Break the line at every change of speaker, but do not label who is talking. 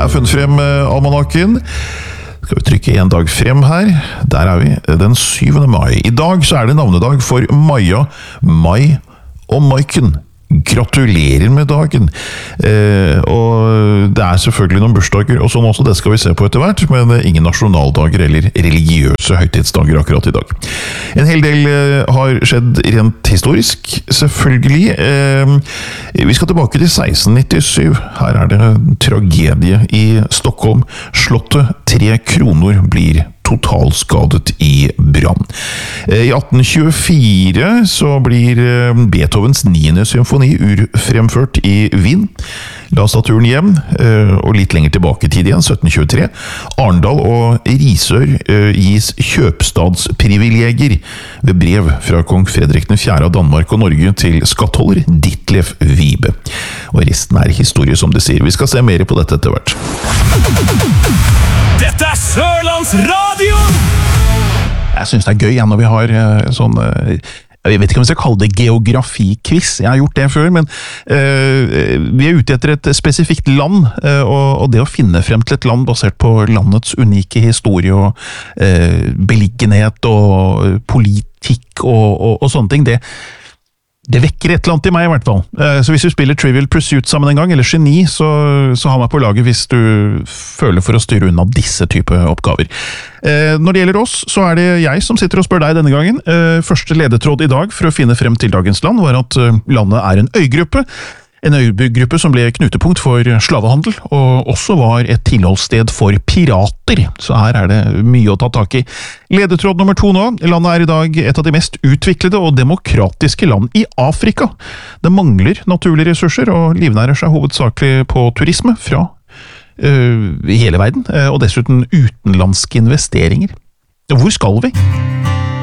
Jeg har funnet frem almanakken. Skal vi trykke en dag frem her? Der er vi, den 7. mai. I dag så er det navnedag for Maja, Mai og Maiken. Gratulerer med dagen! Og det er selvfølgelig noen bursdager og sånn også, det skal vi se på etter hvert, men ingen nasjonaldager eller religiøse høytidsdager akkurat i dag. En hel del har skjedd rent historisk, selvfølgelig. Vi skal tilbake til 1697. Her er det en tragedie i Stockholm. Slottet 3 kroner blir totalskadet i brann. I 1824 så blir Beethovens 9. symfoni urfremført i Wien. La staturen hjem, og litt lenger tilbake i tid igjen, 1723. Arendal og Risør gis kjøpstadsprivilegier ved brev fra kong Fredrik 4. av Danmark og Norge til skattholder Ditlev Wibe. Og resten er historie, som det sier. Vi skal se mer på dette etter hvert.
Dette er Sørlandsradio!
Jeg synes det er gøy når vi har sånn... Jeg vet ikke om jeg skal kalle det geografikviss, jeg har gjort det før, men vi er ute etter et spesifikt land, og det å finne frem til et land basert på landets unike historie og beliggenhet og politikk og sånne ting, det vekker et eller annet i meg i hvert fall. Så hvis du spiller Trivial Pursuit sammen en gang, eller Geni, så ha meg på laget hvis du føler for å styre unna disse type oppgaver. Når det gjelder oss, så er det jeg som sitter og spør deg denne gangen. Første ledetråd i dag for å finne frem til dagens land var at landet er en øygruppe. En øygruppe som ble knutepunkt for slavehandel, og også var et tilholdssted for pirater. Så her er det mye å ta tak i. Ledetråd nummer 2 nå. Landet er i dag et av de mest utviklede og demokratiske land i Afrika. Det mangler naturlige ressurser, og livnærer seg hovedsakelig på turisme fra hele verden, og dessuten utenlandske investeringer. Hvor skal vi?